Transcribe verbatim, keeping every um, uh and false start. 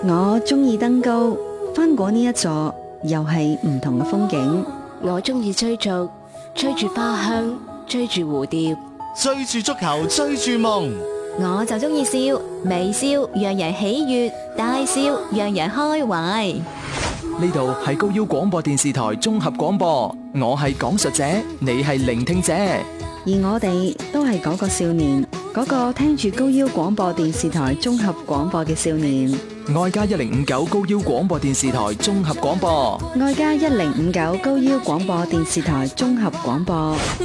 我中意登高，翻過呢一座又係唔同嘅風景。 我中意追逐，追住花香，追住蝴蝶， 追住足球，追住夢。 我就中意笑，微笑讓人喜悅，大笑讓人開懷。 呢度係高腰廣播電視台綜合廣播，我係講述者，你係聆聽者， 而我哋都係嗰個少年，嗰個聽住高腰廣播電視台綜合廣播嘅少年。 愛加一零五九高腰廣播電視台綜合廣播， 愛加一零五九高腰廣播電視台綜合廣播。